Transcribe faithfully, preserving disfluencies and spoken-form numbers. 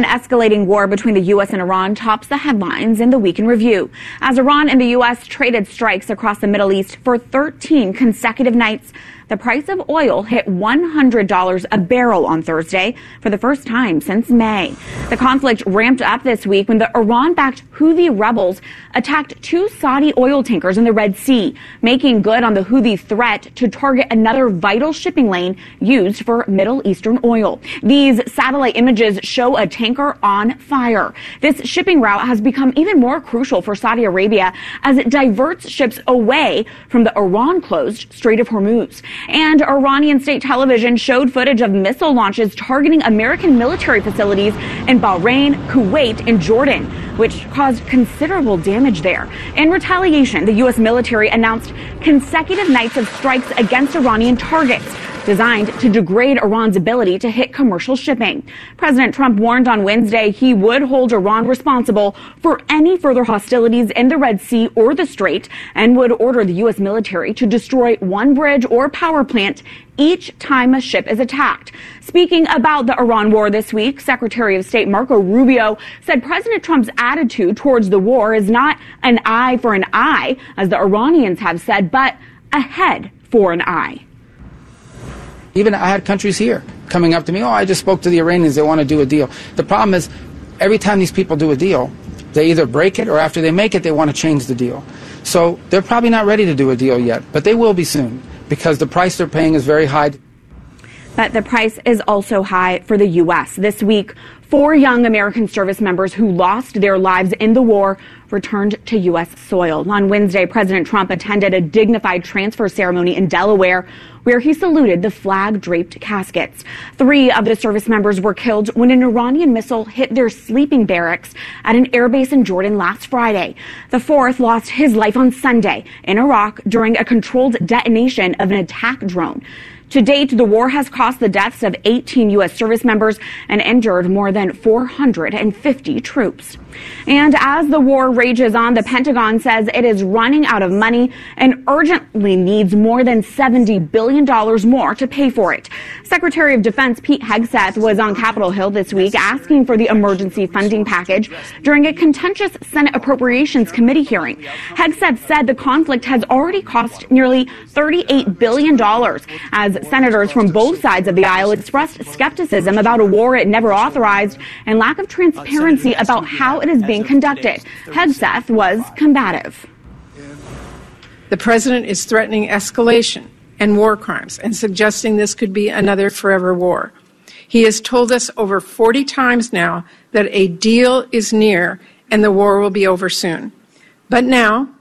An escalating war between the U S and Iran tops the headlines in the Week in Review, as Iran and the U S traded strikes across the Middle East for thirteen consecutive nights. The price of oil hit one hundred dollars a barrel on Thursday for the first time since May. The conflict ramped up this week when the Iran-backed Houthi rebels attacked two Saudi oil tankers in the Red Sea, making good on the Houthi threat to target another vital shipping lane used for Middle Eastern oil. These satellite images show a tanker on fire. This shipping route has become even more crucial for Saudi Arabia as it diverts ships away from the Iran-closed Strait of Hormuz. And Iranian state television showed footage of missile launches targeting American military facilities in Bahrain, Kuwait, and Jordan, which caused considerable damage there. In retaliation, the U S military announced consecutive nights of strikes against Iranian targets, designed to degrade Iran's ability to hit commercial shipping. President Trump warned on Wednesday he would hold Iran responsible for any further hostilities in the Red Sea or the Strait and would order the U S military to destroy one bridge or power plant each time a ship is attacked. Speaking about the Iran war this week, Secretary of State Marco Rubio said President Trump's attitude towards the war is not an eye for an eye, as the Iranians have said, but a head for an eye. Even I had countries here coming up to me, oh, I just spoke to the Iranians, they want to do a deal. The problem is, every time these people do a deal, they either break it or after they make it, they want to change the deal. So they're probably not ready to do a deal yet, but they will be soon because the price they're paying is very high. But the price is also high for the U S. This week, four young American service members who lost their lives in the war returned to U S soil. On Wednesday, President Trump attended a dignified transfer ceremony in Delaware where he saluted the flag-draped caskets. Three of the service members were killed when an Iranian missile hit their sleeping barracks at an airbase in Jordan last Friday. The fourth lost his life on Sunday in Iraq during a controlled detonation of an attack drone. To date, the war has cost the deaths of eighteen U S service members and injured more than four hundred fifty troops. And as the war rages on, the Pentagon says it is running out of money and urgently needs more than seventy billion dollars more to pay for it. Secretary of Defense Pete Hegseth was on Capitol Hill this week asking for the emergency funding package during a contentious Senate Appropriations Committee hearing. Hegseth said the conflict has already cost nearly thirty-eight billion dollars as senators from both sides of the aisle expressed skepticism about a war it never authorized and lack of transparency about how it is being conducted. Hegseth was combative. The president is threatening escalation and war crimes and suggesting this could be another forever war. He has told us over forty times now that a deal is near and the war will be over soon. But now,